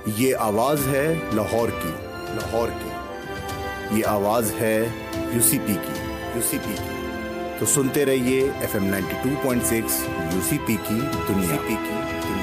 ये आवाज़ है लाहौर की, लाहौर की। ये आवाज़ है यूसीपी की, यूसीपी की। तो सुनते रहिए FM 92.6 यूसीपी की दुनिया, की दुनिया।